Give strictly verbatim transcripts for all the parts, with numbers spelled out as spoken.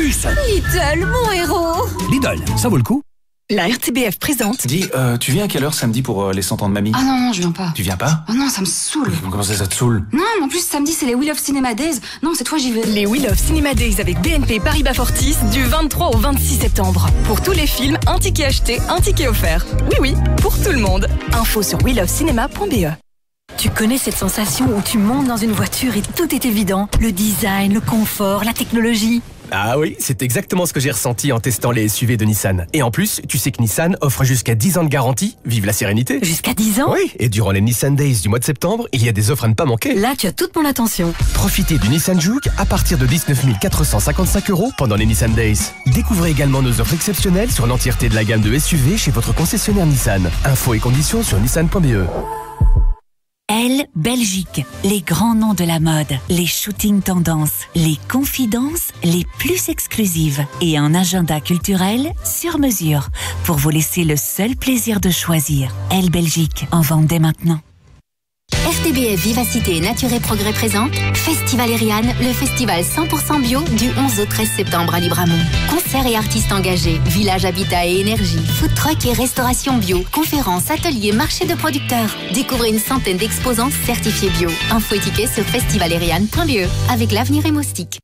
plus. Lidl, mon héros. Lidl, ça vaut le coup. La R T B F présente. Dis, euh, tu viens à quelle heure samedi pour euh, les cent ans de mamie? Ah non, non, je viens pas. Tu viens pas? Oh non, ça me saoule. Comment ça, ça te saoule? Non, mais en plus, samedi, c'est les Wheel of Cinema Days. Non, cette fois, j'y vais. Les Wheel of Cinema Days avec B N P Paribas Fortis du vingt-trois au vingt-six septembre. Pour tous les films, un ticket acheté, un ticket offert. Oui, oui, pour tout le monde. Info sur wheel of cinema point b e. Tu connais cette sensation où tu montes dans une voiture et tout est évident? Le design, le confort, la technologie. Ah oui, c'est exactement ce que j'ai ressenti en testant les S U V de Nissan. Et en plus, tu sais que Nissan offre jusqu'à dix ans de garantie. Vive la sérénité. Jusqu'à dix ans? Oui, et durant les Nissan Days du mois de septembre, il y a des offres à ne pas manquer. Là, tu as toute mon attention. Profitez du Nissan Juke à partir de dix-neuf mille quatre cent cinquante-cinq euros pendant les Nissan Days. Découvrez également nos offres exceptionnelles sur l'entièreté de la gamme de S U V chez votre concessionnaire Nissan. Infos et conditions sur nissan point b e. Elle, Belgique, les grands noms de la mode, les shootings tendances, les confidences les plus exclusives et un agenda culturel sur mesure pour vous laisser le seul plaisir de choisir. Elle, Belgique, en vente dès maintenant. R T B F Vivacité et Nature et Progrès présente Festival Eriane, le festival cent pour cent bio du onze au treize septembre à Libramont. Concerts et artistes engagés, village habitat et énergie, food truck et restauration bio, conférences, ateliers, marché de producteurs. Découvrez une centaine d'exposants certifiés bio. Info et tickets sur festival eriane point b e avec l'avenir et Moustique.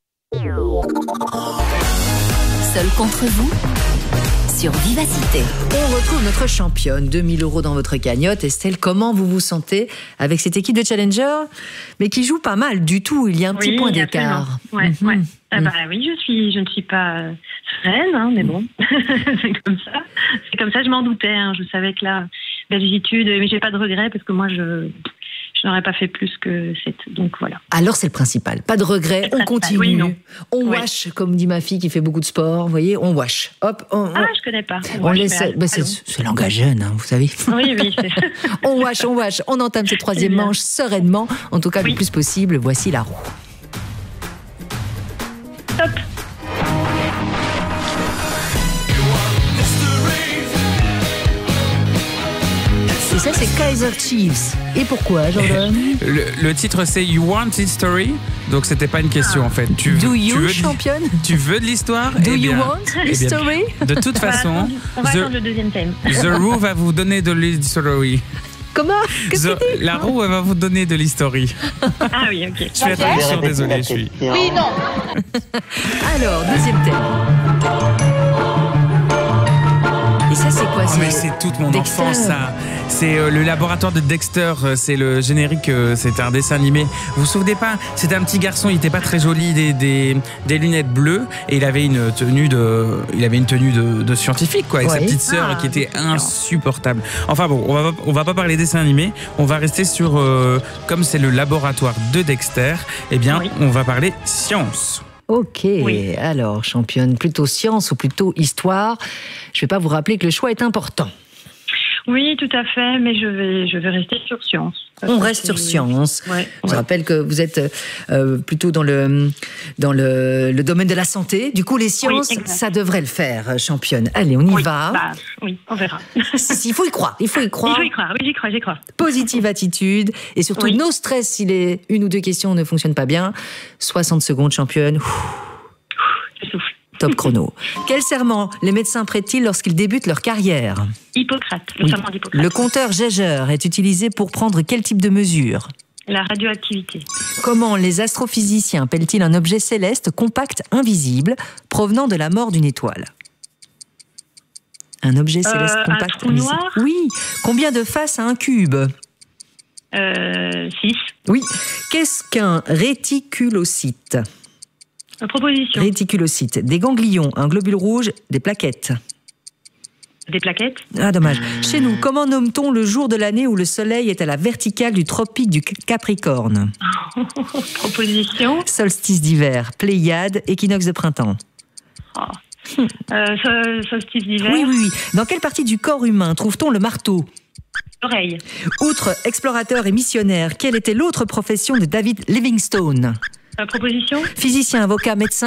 Seul contre vous sur Vivacité. On retrouve notre championne, deux mille euros dans votre cagnotte. Estelle, comment vous vous sentez avec cette équipe de Challenger, mais qui joue pas mal du tout? Il y a un petit oui, point d'écart. Ouais, mm-hmm. ouais. Ah bah oui, je suis, je ne suis pas euh, sereine, hein, mais bon, c'est comme ça. C'est comme ça, je m'en doutais. Hein. Je savais que la belgitude, mais j'ai pas de regrets parce que moi, je, je n'aurais pas fait plus que sept. Donc voilà. Alors c'est le principal. Pas de regrets, on continue. Oui, non. On ouais. wash, comme dit ma fille qui fait beaucoup de sport. Vous voyez, on wash. Hop. On, ah, on, je connais pas. On, on laisse. Bah, c'est, c'est langage jeune, hein, vous savez. Oui, oui. C'est... on wash, on wash. On entame cette troisième manche sereinement. En tout cas, oui. le plus possible. Voici la roue. Top. Et ça, c'est Kaiser Chiefs. Et pourquoi, Jordan? le, le titre, c'est You Want History. Donc, c'était pas une question, en fait. Tu, Do tu you, veux championne? De, tu veux de l'histoire? Do eh you bien, want eh history? bien, de toute façon, on va the, attendre le deuxième thème. The Roux va vous donner de l'history. Comment? Qu'est-ce the, que tu dis? La roue, elle va vous donner de l'history. Ah oui, ok. Je fais la traduction, désolé, je suis. Oui, non. Alors, deuxième thème. Et ça, c'est quoi? Oh, mais c'est toute mon Dexter. enfance, ça. C'est euh, le laboratoire de Dexter. C'est le générique. Euh, c'était un dessin animé. Vous vous souvenez pas? C'était un petit garçon. Il était pas très joli, des, des, des lunettes bleues, et il avait une tenue de, il avait une tenue de, de scientifique, quoi, avec ouais. sa petite sœur ah, qui était insupportable. Enfin bon, on va on va pas parler dessin animé. On va rester sur, euh, comme c'est le laboratoire de Dexter. Eh bien, oui. on va parler science. Ok, oui. Alors championne, plutôt science ou plutôt histoire? Je vais pas vous rappeler que le choix est important. Oui, tout à fait, mais je vais, je vais rester sur science. On reste sur science. Ouais, je ouais. rappelle que vous êtes euh, plutôt dans le dans le, le domaine de la santé. Du coup, les sciences, oui, ça devrait le faire, championne. Allez, on y oui, va. Bah, oui, on verra. Il faut y croire. Il faut y croire. Il faut y croire. Oui, j'y crois, j'y crois. Positive attitude et surtout oui. no stress si les une ou deux questions ne fonctionnent pas bien. soixante secondes, championne. Je souffle. Top chrono. Quel serment les médecins prêtent-ils lorsqu'ils débutent leur carrière? Hippocrate, le oui. serment d'Hippocrate. Le compteur Geiger est utilisé pour prendre quel type de mesure? La radioactivité. Comment les astrophysiciens appellent-ils un objet céleste compact invisible provenant de la mort d'une étoile? Un objet céleste euh, compact un trou invisible. noir? Oui. Combien de faces a un cube? Euh, six. Oui. Qu'est-ce qu'un réticulocyte? Proposition. Réticulocyte. Des ganglions, un globule rouge, des plaquettes. Des plaquettes. Ah, dommage. Chez nous, comment nomme-t-on le jour de l'année où le soleil est à la verticale du tropique du Capricorne? Proposition. Solstice d'hiver, Pléiade, équinoxe de printemps. Oh. Euh, solstice d'hiver. Oui, oui, oui. Dans quelle partie du corps humain trouve-t-on le marteau? L'oreille. Outre explorateur et missionnaire, quelle était l'autre profession de David Livingstone? La proposition. Physicien, avocat, médecin.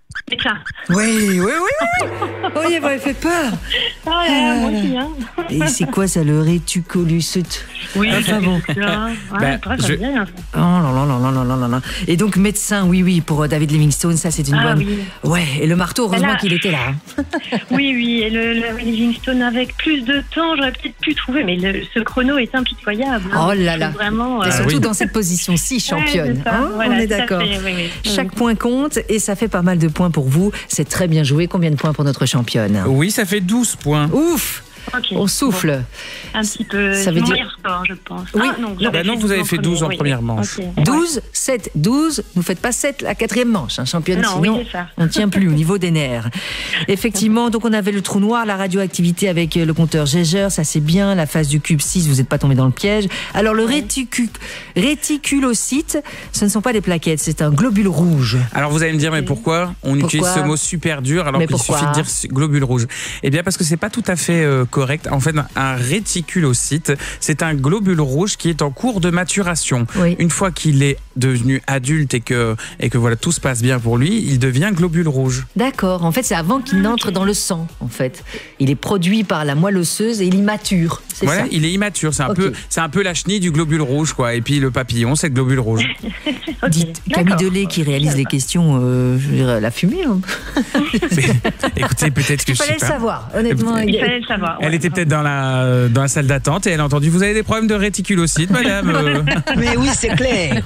Médecin. Oui, oui, oui, oui. Oh, il m'avait fait peur. Ah, ouais, moi aussi, hein. Et c'est quoi ça, le réticulocyte? Oui, enfin bon. c'est ça. Ouais, Bah, après, ça je- me dit rien, ça. Oh là là là là là là là. Et donc médecin, oui, oui, pour David Livingstone, ça c'est une Ah, bonne. oui. Ouais, et le marteau, heureusement Là- qu'il était là. hein. Oui, oui, et le, le Livingstone avec plus de temps, j'aurais peut-être pu trouver, mais le- ce chrono est impitoyable. hein. Oh là Je là. trouve Vraiment. Et euh, surtout oui. dans cette position-ci, championne. ouais, c'est ça. hein, Voilà, on est tout à d'accord. fait, oui, oui. Chaque point compte et ça fait pas mal de points pour vous. C'est très bien joué. Combien de points pour notre championne? Oui, ça fait douze points. Ouf! Ok. On souffle. Bon, un petit peu. Ça Ça veut veut dire- dire score, je pense. Oui. Ah, non, Bah j'aurais non, fait vous avez douze fait douze en premier, première oui. manche. Ok. douze, sept, douze. Nous faites pas sept la quatrième manche, hein, championne. Non, oui, sinon, c'est ça. on ne tient plus au niveau des nerfs. Effectivement, donc on avait le trou noir, la radioactivité avec le compteur Geiger, ça c'est bien. La phase du cube six, vous n'êtes pas tombé dans le piège. Alors le réticu- réticulocyte, ce ne sont pas des plaquettes, c'est un globule rouge. Alors vous allez me dire, mais pourquoi on Pourquoi utilise ce mot super dur alors Mais qu'il pourquoi suffit de dire globule rouge? Eh bien parce que c'est pas tout à fait euh, correct. En fait, un réticulocyte, c'est un globule rouge qui est en cours de maturation. Oui. Une fois qu'il est devenu adulte et que, et que voilà, tout se passe bien pour lui, il devient globule rouge. D'accord, en fait c'est avant qu'il n'entre dans le sang, en fait. Il est produit par la moelle osseuse et il immature, c'est Voilà, ça? il est immature. C'est un, Ok. peu, c'est un peu la chenille du globule rouge, quoi. Et puis le papillon, c'est le globule rouge. Ok, Dites, Camille d'accord. Delay qui réalise les questions, euh, je veux dire, la fumée. Hein. Mais, écoutez, peut-être que Il je sais fallait le pas. savoir, honnêtement. Il il- fallait le savoir. Elle ouais. était peut-être dans la, dans la salle d'attente et elle a entendu: vous avez des problèmes de réticulocyte, madame. Euh, Mais oui, c'est clair.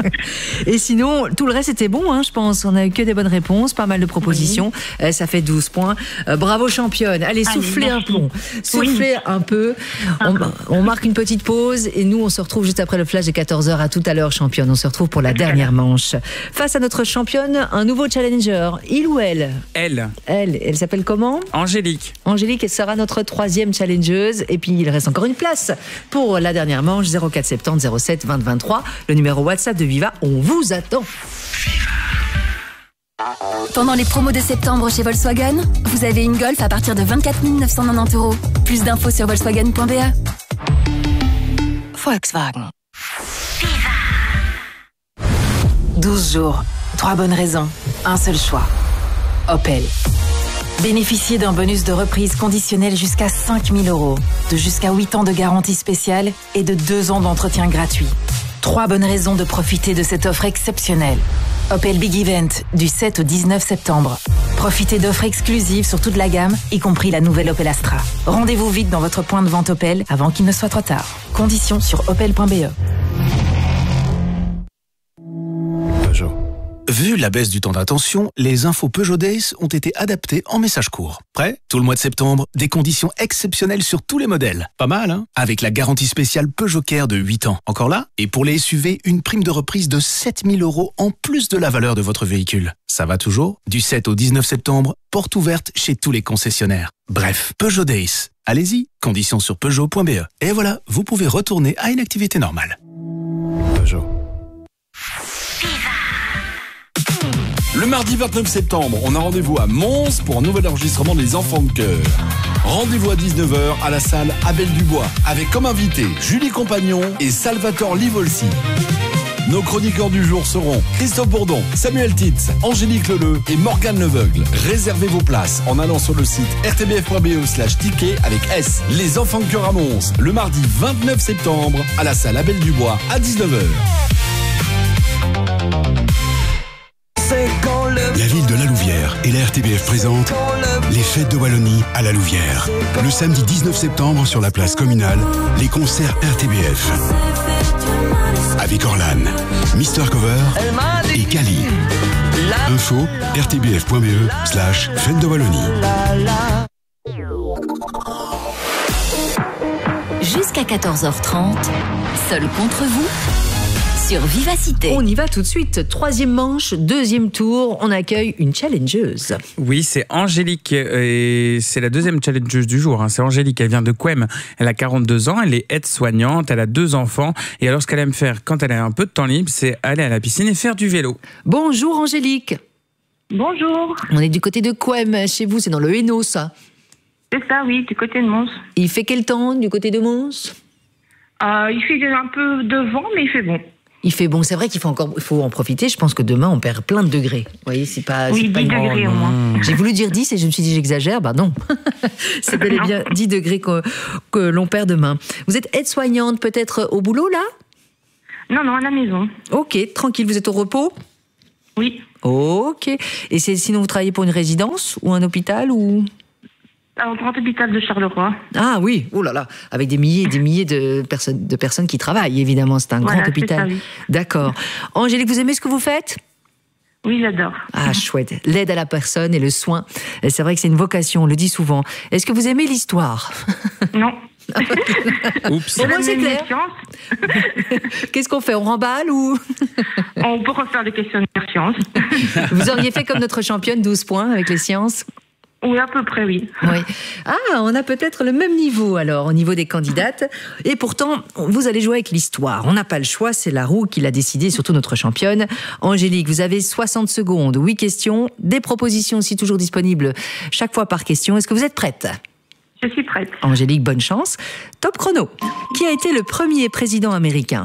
Et sinon, tout le reste était bon, hein, je pense. On a eu que des bonnes réponses, pas mal de propositions. Euh, ça fait douze points. Euh, bravo, championne. Allez, Allez, soufflez un merci. peu. Soufflez un peu. On, on marque une petite pause et nous, on se retrouve juste après le flash de quatorze heures. À tout à l'heure, championne. On se retrouve pour la dernière manche. Face à notre championne, un nouveau challenger. Il ou elle? elle, Elle. Elle s'appelle comment? Angélique. Angélique, elle sera notre troisième challengeuse. Et puis, il reste encore une place pour la dernière manche, zéro quatre soixante-dix zéro sept vingt vingt-trois. Le numéro WhatsApp de Viva, on vous attend. Pendant les promos de septembre chez Volkswagen, vous avez une Golf à partir de vingt-quatre mille neuf cent quatre-vingt-dix euros. Plus d'infos sur volkswagen point b e. Volkswagen. douze jours, trois bonnes raisons, un seul choix. Opel. Bénéficiez d'un bonus de reprise conditionnel jusqu'à cinq mille euros, de jusqu'à huit ans de garantie spéciale et de deux ans d'entretien gratuit. Trois bonnes raisons de profiter de cette offre exceptionnelle. Opel Big Event, du sept au dix-neuf septembre. Profitez d'offres exclusives sur toute la gamme, y compris la nouvelle Opel Astra. Rendez-vous vite dans votre point de vente Opel avant qu'il ne soit trop tard. Conditions sur opel point b e. Peugeot. Vu la baisse du temps d'attention, les infos Peugeot Days ont été adaptées en message court. Prêt? Tout le mois de septembre, des conditions exceptionnelles sur tous les modèles. Pas mal, hein? Avec la garantie spéciale Peugeot Care de huit ans. Encore là? Et pour les S U V, une prime de reprise de sept mille euros en plus de la valeur de votre véhicule. Ça va toujours? Du sept au dix-neuf septembre, porte ouverte chez tous les concessionnaires. Bref, Peugeot Days. Allez-y, conditions sur peugeot point b e. Et voilà, vous pouvez retourner à une activité normale. Peugeot. Le mardi vingt-neuf septembre, on a rendez-vous à Mons pour un nouvel enregistrement des Enfants de Cœur. Rendez-vous à dix-neuf heures à la salle Abel Dubois, avec comme invités Julie Compagnon et Salvatore Livolsi. Nos chroniqueurs du jour seront Christophe Bourdon, Samuel Titz, Angélique Leleu et Morgane Leveugle. Réservez vos places en allant sur le site r t b f point b e slash ticket avec S. Les Enfants de Cœur à Mons, le mardi vingt-neuf septembre à la salle Abel Dubois à dix-neuf heures. La ville de La Louvière et la R T B F présentent les fêtes de Wallonie à La Louvière. Le samedi dix-neuf septembre sur la place communale, les concerts R T B F. Avec Orlan, Mister Cover et Kali. Info r t b f point b e slash fête de Wallonie. Jusqu'à quatorze heures trente, seul contre vous, sur Vivacité. On y va tout de suite. Troisième manche, deuxième tour. On accueille une challengeuse. Oui, c'est Angélique et c'est la deuxième challengeuse du jour. Hein. C'est Angélique, elle vient de Couem. Elle a quarante-deux ans, elle est aide-soignante, elle a deux enfants. Et alors, ce qu'elle aime faire quand elle a un peu de temps libre, c'est aller à la piscine et faire du vélo. Bonjour Angélique. Bonjour. On est du côté de Couem. Chez vous, c'est dans le Hainaut, ça? C'est ça, oui, du côté de Mons. Il fait quel temps du côté de Mons? Euh, il fait un peu de vent, mais il fait bon. Il fait bon, c'est vrai qu'il faut encore, il faut en profiter. Je pense que demain, on perd plein de degrés. Vous voyez, c'est pas. Oui, c'est pas dix une- degrés au moins. J'ai voulu dire dix et je me suis dit j'exagère. Bah non, c'est bel et Non. bien dix degrés que, que l'on perd demain. Vous êtes aide-soignante, peut-être au boulot là? Non, non, à la maison. Ok, tranquille. Vous êtes au repos? Oui. Ok. Et c'est sinon vous travaillez pour une résidence ou un hôpital ou? Au grand hôpital de Charleroi. Ah oui, oh là là, avec des milliers et des milliers de personnes, de personnes qui travaillent, évidemment, c'est un Voilà, grand c'est hôpital. ça, oui. D'accord. Angélique, vous aimez ce que vous faites? Oui, j'adore. Ah, chouette. L'aide à la personne et le soin. Et c'est vrai que c'est une vocation, on le dit souvent. Est-ce que vous aimez l'histoire? Non. Oups. Au moins, c'est Même les clair. sciences, Qu'est-ce qu'on fait? On remballe ou? on peut refaire des questionnaires sciences. Vous auriez fait comme notre championne, douze points avec les sciences? Oui, à peu près, oui. Oui. Ah, on a peut-être le même niveau alors, au niveau des candidates. Et pourtant, vous allez jouer avec l'histoire. On n'a pas le choix, c'est la roue qui l'a décidé, surtout notre championne. Angélique, vous avez soixante secondes, huit questions, des propositions aussi toujours disponibles chaque fois par question. Est-ce que vous êtes prête? Je suis prête. Angélique, bonne chance. Top chrono. Qui a été le premier président américain?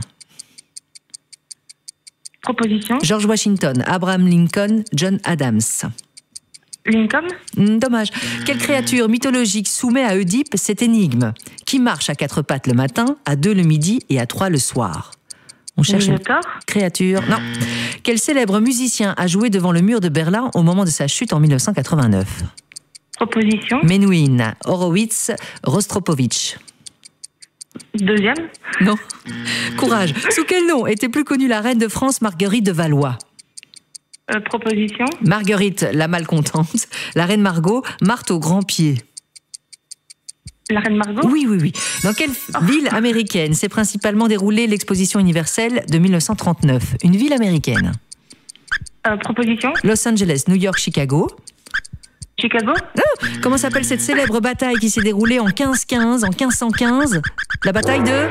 Proposition. George Washington, Abraham Lincoln, John Adams. Lincoln. Hmm, dommage. Quelle créature mythologique soumet à Oedipe cette énigme? Qui marche à quatre pattes le matin, à deux le midi et à trois le soir? On cherche une Minotaure. créature. Non. Quel célèbre musicien a joué devant le mur de Berlin au moment de sa chute en mille neuf cent quatre-vingt-neuf? Proposition. Menuhin, Horowitz, Rostropovitch. Deuxième. Non. Courage. Sous quel nom était plus connue la reine de France Marguerite de Valois? Euh, proposition. Marguerite la malcontente, la reine Margot, Marthe au grand pied. La reine Margot. Oui, oui, oui. Dans quelle ville américaine s'est principalement déroulée l'exposition universelle de mille neuf cent trente-neuf? Une ville américaine. Euh, proposition. Los Angeles, New York, Chicago. Chicago. Ah, comment s'appelle cette célèbre bataille qui s'est déroulée en quinze quinze, en quinze cent quinze? La bataille de...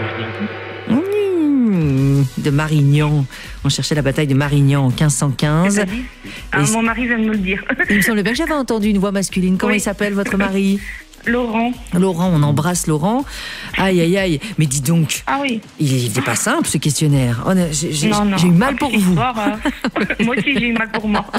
Mmh, de Marignan. On cherchait la bataille de Marignan en quinze cent quinze. Ah, Et mon mari vient de me le dire. il me semble bien que j'avais entendu une voix masculine. Comment Oui. il s'appelle, votre mari? Laurent. Laurent, on embrasse Laurent. Aïe, aïe, aïe. Mais dis donc, Ah oui. il n'était pas simple ce questionnaire. Oh, non, j'ai j'ai- Non, non. j'ai eu mal Ah, pour cette vous. histoire, euh, moi aussi, j'ai eu mal pour moi.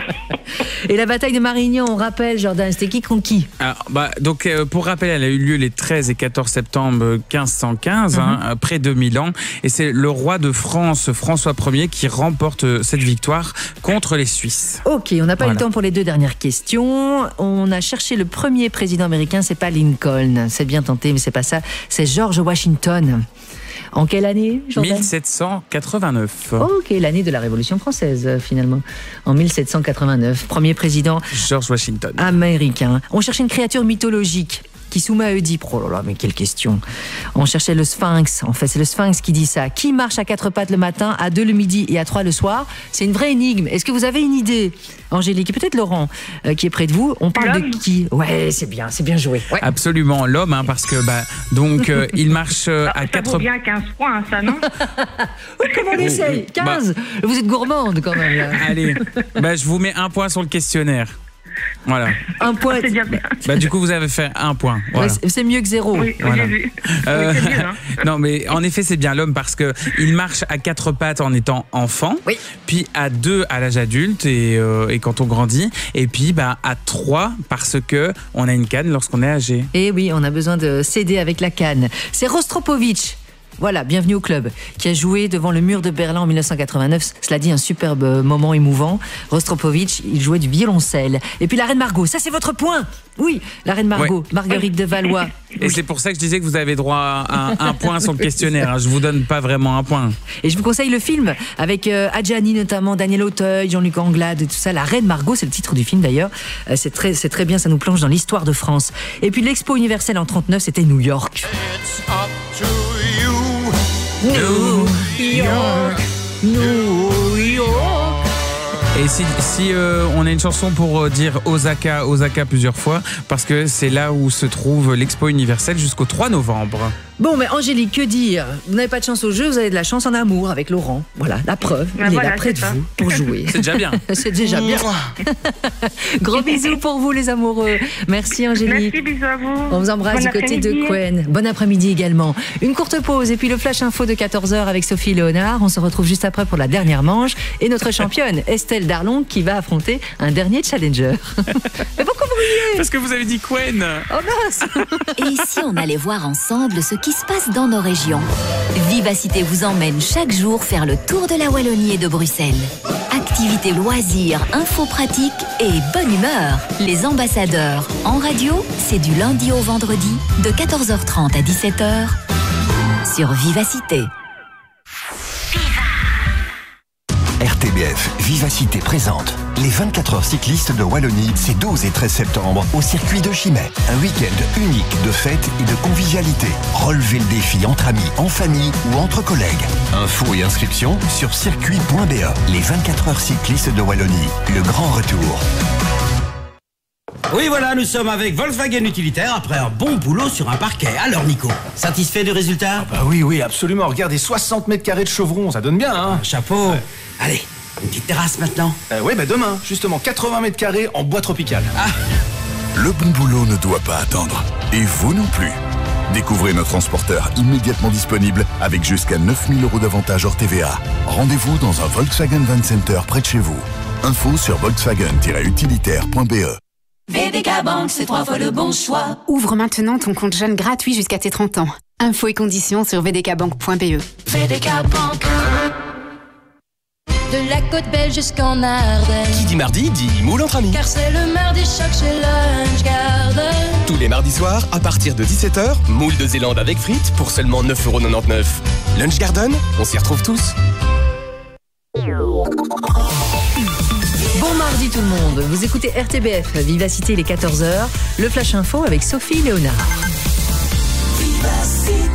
Et la bataille de Marignan, on rappelle, Jordan, c'était qui contre qui? Alors, bah, donc, euh, pour rappel, elle a eu lieu les treize et quatorze septembre quinze cent quinze, hein, Mhm. près de Milan. Et c'est le roi de France, François Ier, qui remporte euh, cette victoire contre les Suisses. Ok, on n'a pas eu Voilà. le temps pour les deux dernières questions. On a cherché le premier président américain, c'est pas Lincoln. C'est bien tenté, mais c'est pas ça. C'est George Washington. En quelle année, Jordan? mille sept cent quatre-vingt-neuf. Ok, l'année de la Révolution française, euh, finalement. En mille sept cent quatre-vingt-neuf. Premier président George Washington. américain. On cherchait une créature mythologique qui soumet à Oedipe. Oh là là, mais quelle question. On cherchait le Sphinx. En fait, c'est le Sphinx qui dit ça. Qui marche à quatre pattes le matin, à deux le midi et à trois le soir? C'est une vraie énigme. Est-ce que vous avez une idée, Angélique, et peut-être Laurent, euh, qui est près de vous? On parle de L'homme. qui? Ouais, c'est bien, c'est bien joué. Ouais. Absolument, l'homme, hein, parce que bah, donc euh, il marche euh, Ah, à ça quatre. vaut bien quinze points, ça, non? Comment on essaye? quinze. Vous êtes gourmande quand même. Là. Allez, bah, je vous mets un point sur le questionnaire. Voilà. Un point. C'est bien. Bah, du coup, vous avez fait un point. Voilà. Ouais, c'est- c'est mieux que zéro. Oui, Voilà. j'ai vu. Euh, Oui, c'est mieux, hein. non, mais en effet, c'est bien l'homme parce que il marche à quatre pattes en étant enfant, Oui. puis à deux à l'âge adulte et, euh, et quand on grandit, et puis bah, à trois parce que on a une canne lorsqu'on est âgé. Et oui, on a besoin de s'aider avec la canne. C'est Rostropovitch. Voilà, bienvenue au club, qui a joué devant le mur de Berlin en mille neuf cent quatre-vingt-neuf. Cela dit, un superbe moment émouvant. Rostropovitch, il jouait du violoncelle. Et puis la reine Margot, ça c'est votre point. Oui, la reine Margot, Ouais. Marguerite de Valois. Et c'est pour ça que je disais que vous avez droit à un, un point sur le questionnaire. hein. Je vous donne pas vraiment un point. Et je vous conseille le film avec euh, Adjani notamment, Daniel Auteuil, Jean-Luc Anglade, tout ça. La reine Margot, c'est le titre du film d'ailleurs. Euh, c'est très, c'est très bien, ça nous plonge dans l'histoire de France. Et puis l'Expo universelle en trente-neuf, c'était New York. New York, New York. Et si, si euh, on a une chanson pour dire Osaka, Osaka plusieurs fois, parce que c'est là où se trouve l'Expo universelle jusqu'au trois novembre. Bon, mais Angélique, que dire? Vous n'avez pas de chance au jeu, vous avez de la chance en amour avec Laurent. Voilà, la preuve, Ben il voilà, est là près de c'est ça. vous pour jouer. C'est déjà bien. C'est déjà bien. Gros bisous pour vous les amoureux. Merci Angélique. Merci, bisous à vous. On vous embrasse Bon du côté de après-midi. Quen. Bon après-midi également. Une courte pause et puis le flash info de quatorze heures avec Sophie Léonard. On se retrouve juste après pour la dernière manche. Et notre championne, Estelle Darlon, qui va affronter un dernier challenger. Mais pourquoi vous riez? Parce que vous avez dit Quen. Oh mince. Et si on allait voir ensemble ce qui se passe dans nos régions? Vivacité vous emmène chaque jour faire le tour de la Wallonie et de Bruxelles. Activités, loisirs, infos pratiques et bonne humeur. Les ambassadeurs en radio, c'est du lundi au vendredi de quatorze heures trente à dix-sept heures sur Vivacité. R T B F Vivacité présente les vingt-quatre heures cyclistes de Wallonie, c'est douze et treize septembre au circuit de Chimay. Un week-end unique de fêtes et de convivialité. Relevez le défi entre amis, en famille ou entre collègues. Infos et inscriptions sur circuit point b e. Les vingt-quatre heures cyclistes de Wallonie, le grand retour. Oui, voilà, nous sommes avec Volkswagen Utilitaire après un bon boulot sur un parquet. Alors, Nico, satisfait du résultat? Bah oui, oui, absolument. Regardez, soixante mètres carrés de chevron, ça donne bien, hein? Chapeau. Ouais. Allez, une petite terrasse maintenant. Euh, ouais, bah demain, justement, quatre-vingts mètres carrés en bois tropical. Ah. Le bon boulot ne doit pas attendre. Et vous non plus. Découvrez notre transporteur immédiatement disponible avec jusqu'à neuf mille euros d'avantage hors T V A. Rendez-vous dans un Volkswagen Van Center près de chez vous. Info sur volkswagen tiret utilitaire point b e. V D K Bank, c'est trois fois le bon choix. Ouvre maintenant ton compte jeune gratuit jusqu'à tes trente ans. Infos et conditions sur v d k bank point b e. V D K Bank. De la côte belge jusqu'en Ardennes. Qui dit mardi dit moule entre amis. Car c'est le mardi choc chez Lunch Garden. Tous les mardis soirs, à partir de dix-sept heures, moule de Zélande avec frites pour seulement neuf euros quatre-vingt-dix-neuf. Lunch Garden, on s'y retrouve tous. Bon mardi tout le monde, vous écoutez R T B F, Vivacité les quatorze heures, le Flash Info avec Sophie Léonard. Vivacité.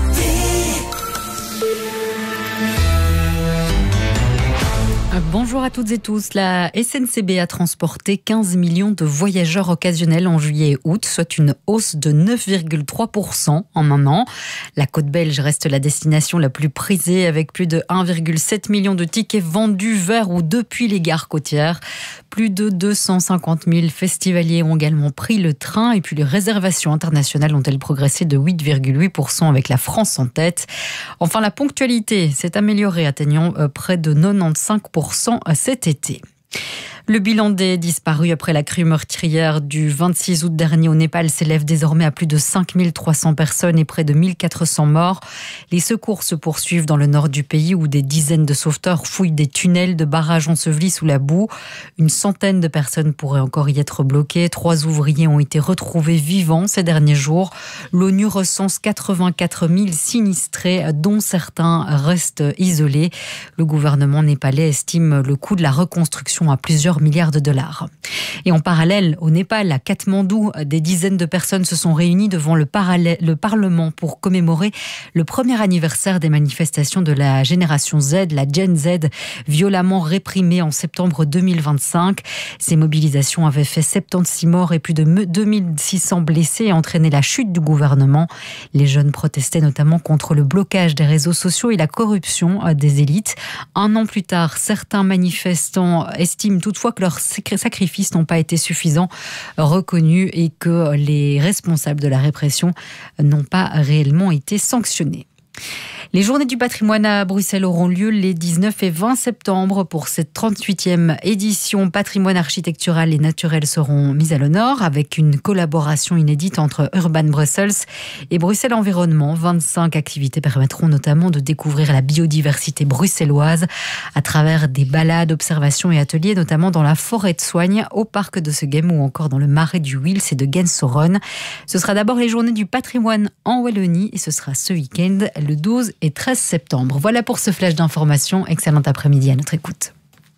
Bonjour à toutes et tous. La S N C B a transporté quinze millions de voyageurs occasionnels en juillet et août, soit une hausse de neuf virgule trois pour cent en un an. La côte belge reste la destination la plus prisée avec plus de un virgule sept million de tickets vendus vers ou depuis les gares côtières. Plus de deux cent cinquante mille festivaliers ont également pris le train et puis les réservations internationales ont-elles progressé de huit virgule huit pour cent avec la France en tête. Enfin, la ponctualité s'est améliorée, atteignant près de quatre-vingt-quinze pour cent cet été. Le bilan des disparus après la crue meurtrière du vingt-six août dernier au Népal s'élève désormais à plus de cinq mille trois cents personnes et près de mille quatre cents morts. Les secours se poursuivent dans le nord du pays où des dizaines de sauveteurs fouillent des tunnels de barrages ensevelis sous la boue. Une centaine de personnes pourraient encore y être bloquées. Trois ouvriers ont été retrouvés vivants ces derniers jours. L'ONU recense quatre-vingt-quatre mille sinistrés, dont certains restent isolés. Le gouvernement népalais estime le coût de la reconstruction à plusieurs milliards de dollars. Et en parallèle, au Népal, à Katmandou, des dizaines de personnes se sont réunies devant le, le Parlement pour commémorer le premier anniversaire des manifestations de la génération Z, la Gen Z, violemment réprimée en septembre deux mille vingt-cinq. Ces mobilisations avaient fait soixante-seize morts et plus de deux mille six cents blessés et entraîné la chute du gouvernement. Les jeunes protestaient notamment contre le blocage des réseaux sociaux et la corruption des élites. Un an plus tard, certains manifestants estiment toutefois que leurs sacrifices n'ont pas été suffisants, reconnus et que les responsables de la répression n'ont pas réellement été sanctionnés. Les journées du patrimoine à Bruxelles auront lieu les dix-neuf et vingt septembre. Pour cette trente-huitième édition, patrimoine architectural et naturel seront mis à l'honneur avec une collaboration inédite entre Urban Brussels et Bruxelles Environnement. vingt-cinq activités permettront notamment de découvrir la biodiversité bruxelloise à travers des balades, observations et ateliers, notamment dans la forêt de Soigne, au parc de Segem ou encore dans le marais du Wils et de Gensoron. Ce sera d'abord les journées du patrimoine en Wallonie et ce sera ce week-end, le douze et treize septembre. Voilà pour ce flash d'information. Excellent après-midi à notre écoute.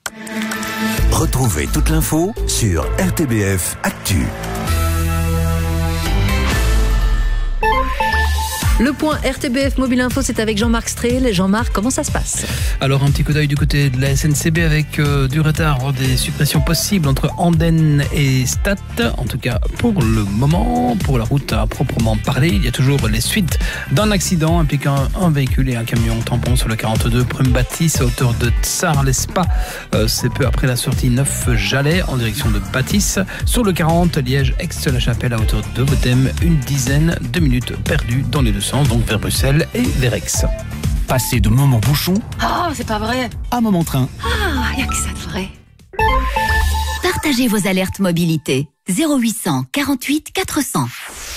Retrouvez toute l'info sur R T B F Actu. Le point R T B F Mobile Info, c'est avec Jean-Marc Strehl. Jean-Marc, comment ça se passe? Alors, un petit coup d'œil du côté de la S N C B avec euh, du retard, des suppressions possibles entre Andenne et Stat. En tout cas, pour le moment, pour la route à proprement parler, il y a toujours les suites d'un accident impliquant un véhicule et un camion tampon sur le quarante-deux Prüm Bâtisse à hauteur de Tsar-l'Espa. Euh, c'est peu après la sortie neuf Jalais en direction de Bâtisse. Sur le quarante Liège-Aix-la-Chapelle à hauteur de Votem, une dizaine de minutes perdues dans les deux sens, donc vers Bruxelles et vers Aix. Passez de moment bouchon Oh, c'est pas vrai. à moment train. Ah, y a que ça de vrai. Partagez vos alertes mobilité. zéro huit cent quarante-huit quatre cents.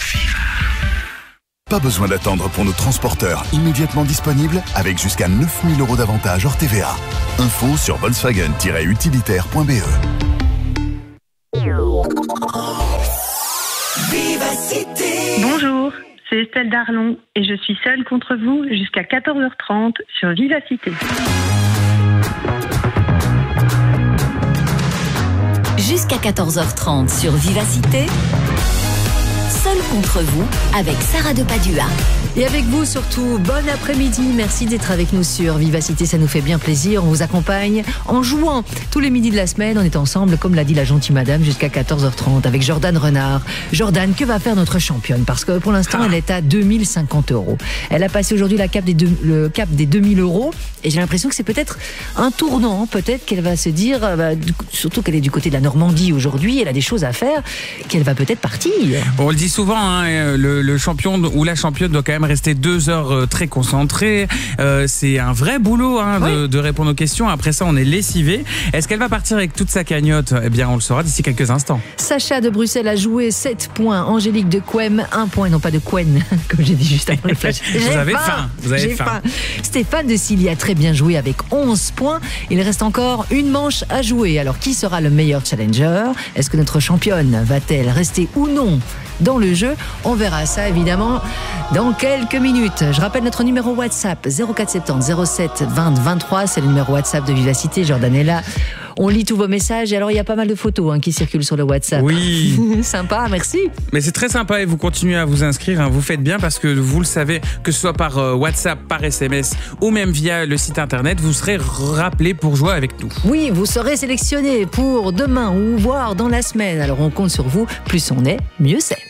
Pas besoin d'attendre pour nos transporteurs immédiatement disponibles avec jusqu'à neuf mille euros d'avantage hors T V A. Info sur volkswagen tiret utilitaire point b e. Bonjour, c'est Estelle Darlon et je suis seule contre vous jusqu'à quatorze heures trente sur Vivacité. Jusqu'à quatorze heures trente sur Vivacité. Seul contre vous avec Sarah de Padua. Et avec vous surtout, bon après-midi. Merci d'être avec nous sur Vivacité, ça nous fait bien plaisir. On vous accompagne en jouant tous les midis de la semaine. On est ensemble, comme l'a dit la gentille madame, jusqu'à quatorze heures trente avec Jordan Renard. Jordan, que va faire notre championne? Parce que pour l'instant, elle est à deux mille cinquante euros. Elle a passé aujourd'hui la cap des deux, le cap des deux mille euros. Et j'ai l'impression que c'est peut-être un tournant. Peut-être qu'elle va se dire, bah, surtout qu'elle est du côté de la Normandie aujourd'hui, elle a des choses à faire, qu'elle va peut-être partir. On le dit souvent, hein, le, le champion ou la championne doit quand même rester deux heures très concentré. Euh, c'est un vrai boulot hein, oui. de, de répondre aux questions. Après ça, on est lessivé. Est-ce qu'elle va partir avec toute sa cagnotte? Eh bien, on le saura d'ici quelques instants. Sacha de Bruxelles a joué sept points. Angélique de Quem, un point, non pas de Quen, comme j'ai dit juste avant les flashs. Vous avez faim. Vous avez faim. faim. Stéphane de Silly a très bien joué avec onze points. Il reste encore une manche à jouer. Alors, qui sera le meilleur challenger? Est-ce que notre championne va-t-elle rester ou non dans le jeu? On verra ça évidemment dans quelques minutes. Je rappelle notre numéro WhatsApp zéro quatre soixante-dix zéro sept vingt vingt-trois, c'est le numéro WhatsApp de Vivacité. Jordan est là. On lit tous vos messages et alors il y a pas mal de photos hein, qui circulent sur le WhatsApp. Oui. Sympa, merci. Mais c'est très sympa et vous continuez à vous inscrire. Hein. Vous faites bien parce que vous le savez, que ce soit par euh, WhatsApp, par S M S ou même via le site internet, vous serez rappelé pour jouer avec nous. Oui, vous serez sélectionné pour demain ou voire dans la semaine. Alors on compte sur vous. Plus on est, mieux c'est.